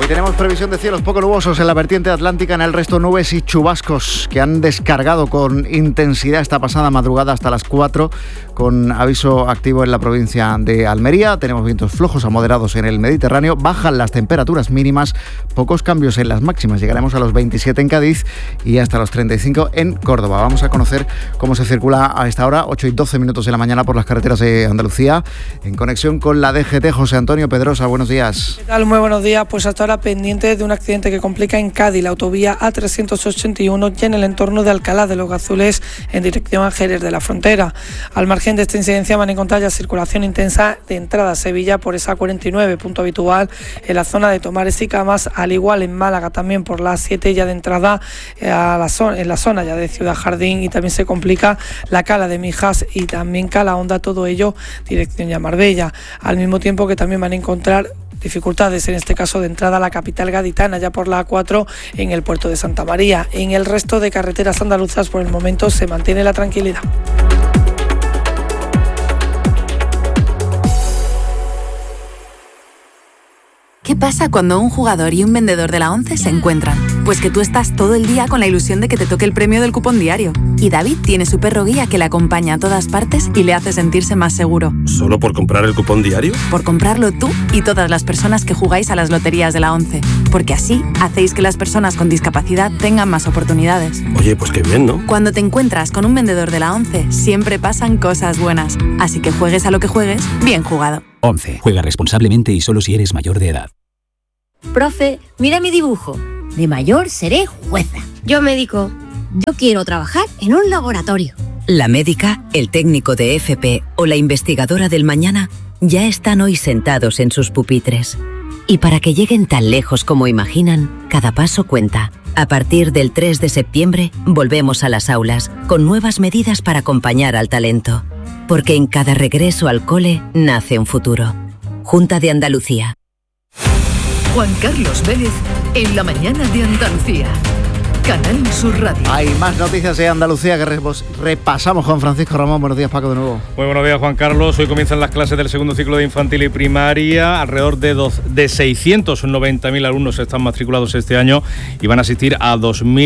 Hoy tenemos previsión de cielos poco nubosos en la vertiente atlántica, en el resto nubes y chubascos que han descargado con intensidad esta pasada madrugada hasta las 4, con aviso activo en la provincia de Almería. Tenemos vientos flojos a moderados en el Mediterráneo, bajan las temperaturas mínimas, pocos cambios en las máximas, llegaremos a los 27 en Cádiz y hasta los 35 en Córdoba. Vamos a conocer cómo se circula a esta hora, 8 y 12 minutos de la mañana, por las carreteras de Andalucía, en conexión con la DGT. José Antonio Pedrosa, buenos días. ¿Qué tal? Muy buenos días. Pues hasta ahora pendiente de un accidente que complica en Cádiz la autovía A381 y en el entorno de Alcalá de los Gazules en dirección a Jerez de la Frontera. Al margen de esta incidencia van a encontrar ya circulación intensa de entrada a Sevilla por esa A49, punto habitual en la zona de Tomares y Camas, al igual en Málaga también por la A7 ya de entrada en la zona ya de Ciudad Jardín, y también se complica la Cala de Mijas y también Cala Honda, todo ello dirección ya Marbella. Al mismo tiempo que también van a encontrar dificultades, en este caso de entrada a la capital gaditana, ya por la A4 en el puerto de Santa María. En el resto de carreteras andaluzas por el momento se mantiene la tranquilidad. ¿Qué pasa cuando un jugador y un vendedor de la ONCE se encuentran? Pues que tú estás todo el día con la ilusión de que te toque el premio del cupón diario. Y David tiene su perro guía que le acompaña a todas partes y le hace sentirse más seguro. ¿Solo por comprar el cupón diario? Por comprarlo tú y todas las personas que jugáis a las loterías de la ONCE. Porque así hacéis que las personas con discapacidad tengan más oportunidades. Oye, pues qué bien, ¿no? Cuando te encuentras con un vendedor de la ONCE, siempre pasan cosas buenas. Así que juegues a lo que juegues, bien jugado. ONCE. Juega responsablemente y solo si eres mayor de edad. Profe, mira mi dibujo. De mayor seré jueza. Yo médico. Yo quiero trabajar en un laboratorio. La médica, el técnico de FP o la investigadora del mañana ya están hoy sentados en sus pupitres. Y para que lleguen tan lejos como imaginan, cada paso cuenta. A partir del 3 de septiembre, volvemos a las aulas con nuevas medidas para acompañar al talento. Porque en cada regreso al cole nace un futuro. Junta de Andalucía. Juan Carlos Vélez en la mañana de Andalucía. Canal Sur Radio. Hay más noticias de Andalucía que repasamos con Francisco Ramón. Buenos días, Paco, de nuevo. Muy buenos días, Juan Carlos. Hoy comienzan las clases del segundo ciclo de infantil y primaria. Alrededor de 690.000 alumnos están matriculados este año y van a asistir a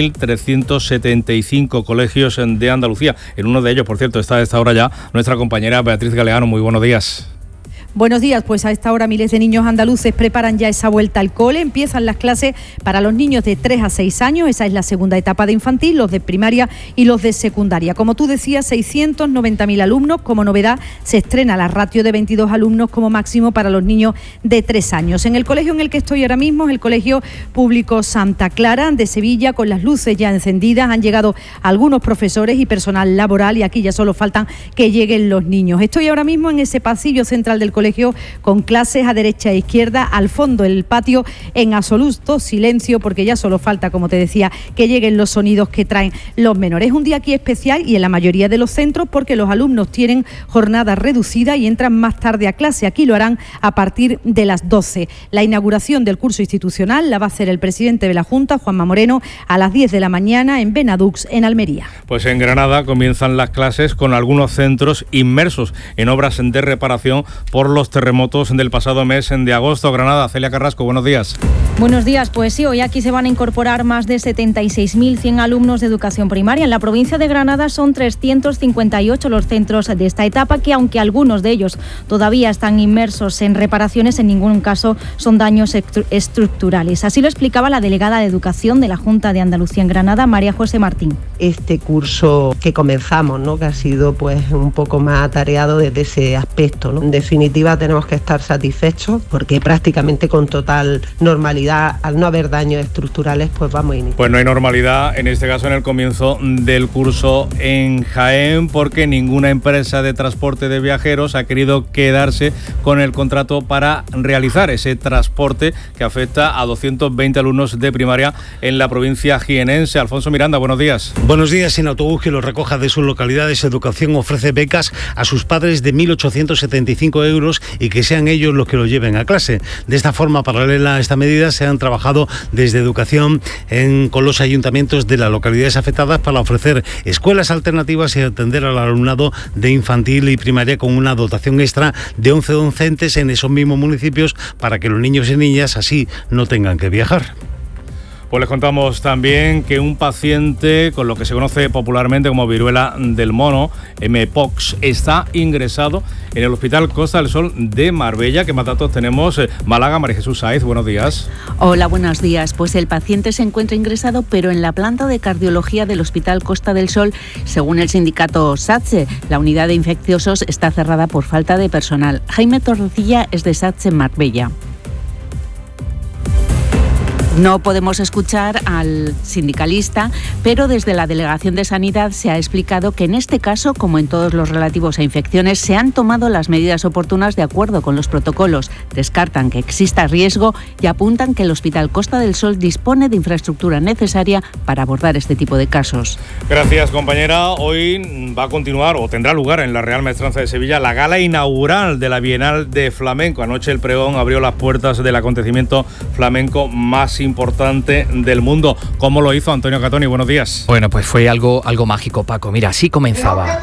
2.375 colegios de Andalucía. En uno de ellos, por cierto, está a esta hora ya nuestra compañera Beatriz Galeano. Muy buenos días. Buenos días, pues a esta hora miles de niños andaluces preparan ya esa vuelta al cole. Empiezan las clases para los niños de 3 a 6 años, esa es la segunda etapa de infantil, los de primaria y los de secundaria. Como tú decías, 690.000 alumnos. Como novedad, se estrena la ratio de 22 alumnos como máximo para los niños de 3 años. En el colegio en el que estoy ahora mismo es el Colegio Público Santa Clara de Sevilla, con las luces ya encendidas. Han llegado algunos profesores y personal laboral y aquí ya solo faltan que lleguen los niños. Estoy ahora mismo en ese pasillo central del colegio con clases a derecha e izquierda, al fondo el patio en absoluto silencio porque ya solo falta, como te decía, que lleguen los sonidos que traen los menores. Es un día aquí especial y en la mayoría de los centros porque los alumnos tienen jornada reducida y entran más tarde a clase. Aquí lo harán a partir de las 12. La inauguración del curso institucional la va a hacer el presidente de la Junta, Juanma Moreno, a las 10 de la mañana en Benadux, en Almería. Pues en Granada comienzan las clases con algunos centros inmersos en obras de reparación por los terremotos del pasado mes de agosto. Granada, Celia Carrasco, buenos días. Buenos días, pues sí, hoy aquí se van a incorporar más de 76.100 alumnos de educación primaria. En la provincia de Granada son 358 los centros de esta etapa, que aunque algunos de ellos todavía están inmersos en reparaciones, en ningún caso son daños estructurales. Así lo explicaba la delegada de Educación de la Junta de Andalucía en Granada, María José Martín. Este curso que comenzamos, ¿no?, que ha sido pues un poco más atareado desde ese aspecto, ¿no? En definitiva, tenemos que estar satisfechos porque prácticamente con total normalidad, al no haber daños estructurales, pues vamos a iniciar. Pues no hay normalidad, en este caso en el comienzo del curso en Jaén, porque ninguna empresa de transporte de viajeros ha querido quedarse con el contrato para realizar ese transporte que afecta a 220 alumnos de primaria en la provincia jienense. Alfonso Miranda, buenos días. Buenos días. En autobús que los recoja de sus localidades, Educación ofrece becas a sus padres de 1.875 euros y que sean ellos los que lo lleven a clase. De esta forma, paralela a esta medida, se han trabajado desde Educación con los ayuntamientos de las localidades afectadas para ofrecer escuelas alternativas y atender al alumnado de infantil y primaria con una dotación extra de 11 docentes en esos mismos municipios para que los niños y niñas así no tengan que viajar. Pues les contamos también que un paciente con lo que se conoce popularmente como viruela del mono, Mpox, está ingresado en el Hospital Costa del Sol de Marbella. ¿Qué más datos tenemos? Málaga, María Jesús Saiz, buenos días. Hola, buenos días. Pues el paciente se encuentra ingresado, pero en la planta de cardiología del Hospital Costa del Sol. Según el sindicato SATSE, la unidad de infecciosos está cerrada por falta de personal. Jaime Torrecilla es de SATSE en Marbella. No podemos escuchar al sindicalista, pero desde la Delegación de Sanidad se ha explicado que en este caso, como en todos los relativos a infecciones, se han tomado las medidas oportunas de acuerdo con los protocolos. Descartan que exista riesgo y apuntan que el Hospital Costa del Sol dispone de infraestructura necesaria para abordar este tipo de casos. Gracias, compañera. Hoy va a continuar o tendrá lugar en la Real Maestranza de Sevilla la gala inaugural de la Bienal de Flamenco. Anoche el pregón abrió las puertas del acontecimiento flamenco más importante del mundo. ¿Cómo lo hizo Antonio Catoni? Buenos días. Bueno, pues fue algo mágico, Paco. Mira, así comenzaba.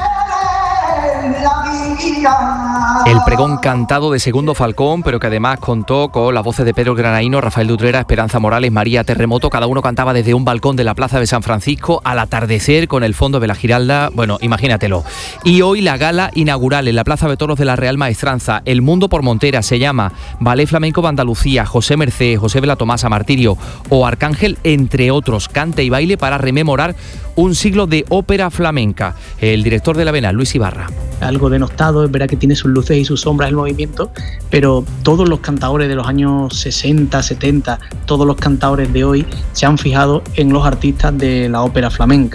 El pregón cantado de Segundo Falcón, pero que además contó con las voces de Pedro Granaíno, Rafael Dutrera, Esperanza Morales, María Terremoto. Cada uno cantaba desde un balcón de la Plaza de San Francisco al atardecer con el fondo de la Giralda. Bueno, imagínatelo. Y hoy la gala inaugural en la Plaza de Toros de la Real Maestranza. El Mundo por Montera se llama Ballet Flamenco de Andalucía, José Mercé, José Vela Tomasa, Martirio o Arcángel, entre otros. Cante y baile para rememorar un siglo de ópera flamenca. El director de la Bienal, Luis Ibarra. Algo denostado, es verdad que tiene sus luces y sus sombras el movimiento, pero todos los cantadores de los años 60, 70, todos los cantadores de hoy se han fijado en los artistas de la ópera flamenca.